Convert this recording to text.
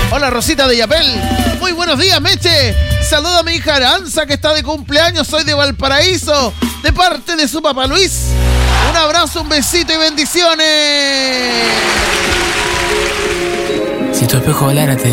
Hola, Rosita de Yapel. Muy buenos días, Meche. Saludo a mi hija Aranza, que está de cumpleaños. Soy de Valparaíso, de parte de su papá Luis. Un abrazo, un besito y bendiciones. Si tu espejo hablara, te